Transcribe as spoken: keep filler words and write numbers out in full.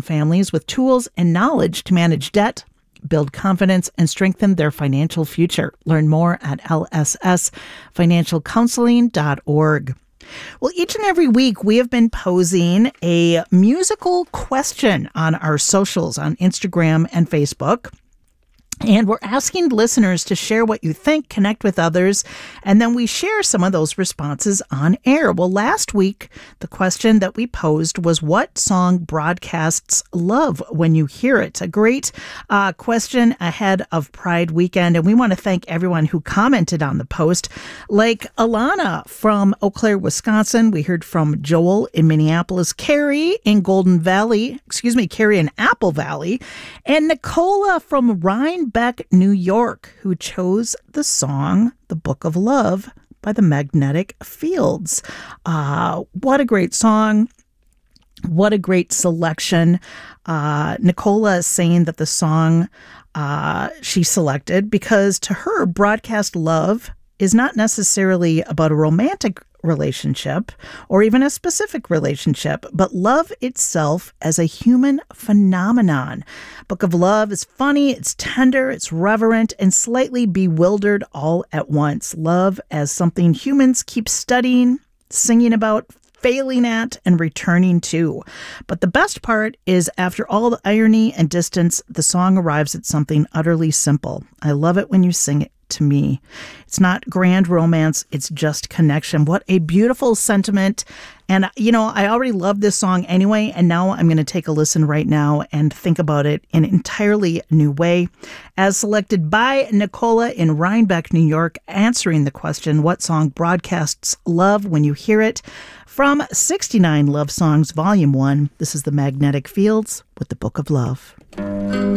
families with tools and knowledge to manage debt, build confidence, and strengthen their financial future. Learn more at L S S financial counseling dot org. Well, each and every week we have been posing a musical question on our socials on Instagram and Facebook. And we're asking listeners to share what you think, connect with others, and then we share some of those responses on air. Well, last week, the question that we posed was, what song broadcasts love when you hear it? A great uh, question ahead of Pride weekend, and we want to thank everyone who commented on the post, like Alana from Eau Claire, Wisconsin. We heard from Joel in Minneapolis, Carrie in Golden Valley, excuse me, Carrie in Apple Valley, and Nicola from Rhinebeck, New York, who chose the song The Book of Love by the Magnetic Fields. Uh, what a great song. What a great selection. Uh, Nicola is saying that the song uh, she selected because to her, broadcast love is not necessarily about a romantic relationship or even a specific relationship, but love itself as a human phenomenon. Book of Love is funny, it's tender, it's reverent, and slightly bewildered all at once. Love as something humans keep studying, singing about, failing at, and returning to. But the best part is, after all the irony and distance, the song arrives at something utterly simple. I love it when you sing it to me. It's not grand romance, it's just connection. What a beautiful sentiment. And, you know, I already love this song anyway, and now I'm going to take a listen right now and think about it in an entirely new way. As selected by Nicola in Rhinebeck, New York, answering the question, what song broadcasts love when you hear it? From sixty-nine Love Songs, Volume one, this is the Magnetic Fields with The Book of Love.